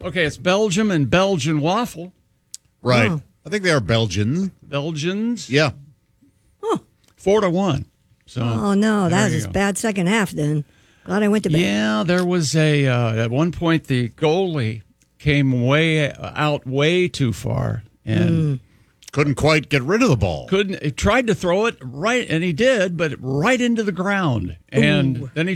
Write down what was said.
Okay, it's Belgium and Belgian waffle. Right. Oh. I think they are Belgian. Belgians. Yeah. 4-1. So, Oh, no, that there was you a go. bad second half then. Glad I went to bed. Yeah, there was at one point the goalie came way too far and Couldn't quite get rid of the ball. he tried to throw it right, and he did, but right into the ground. And then he